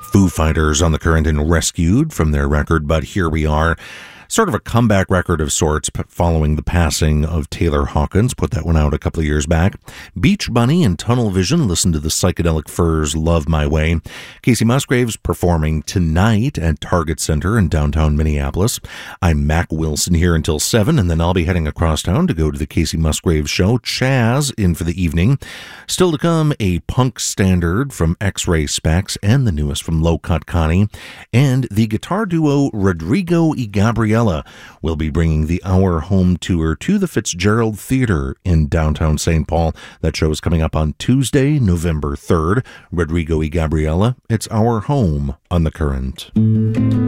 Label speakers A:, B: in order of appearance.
A: Foo Fighters on the Current and Rescued from their record, But Here We Are. Sort of a comeback record of sorts following the passing of Taylor Hawkins. Put that one out a couple of years back. Beach Bunny and Tunnel Vision, listen to the Psychedelic Furs, Love My Way. Casey Musgraves performing tonight at Target Center in downtown Minneapolis. I'm Mac Wilson here until 7, and then I'll be heading across town to go to the Casey Musgraves show. Chaz in for the evening. Still to come, a punk standard from X-Ray Specs and the newest from Low Cut Connie. And the guitar duo Rodrigo y Gabriela will be bringing the Our Home tour to the Fitzgerald Theater in downtown St. Paul. That show is coming up on Tuesday, November 3rd. Rodrigo y Gabriela, it's Our Home on the Current.